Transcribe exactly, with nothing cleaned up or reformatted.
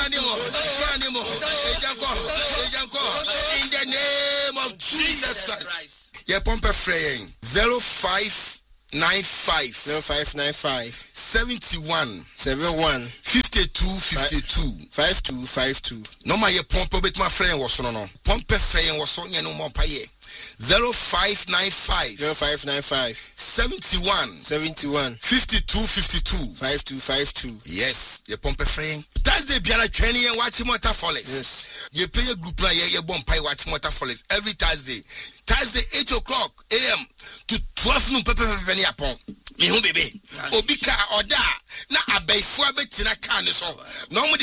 In the name of Jesus Christ. Yeah, pump a fraying. zero five nine five zero five nine five seventy-one seventy-one fifty-two fifty-two five two five two. No my pump a bit my friend was no no. Pump a fraying was on no more paye. zero five nine five zero five nine five seventy-one seventy-one fifty-two fifty-two five two five two. Yes, you pump a frame. Thursday be a training and watching Motor Follies. Yes. You play a group like you bomb pie watch Motor Follies every Thursday. Thursday eight o'clock A M to twelve noon pepe penny upon. Me home baby. Obika or da na abay for a bit in a can so. No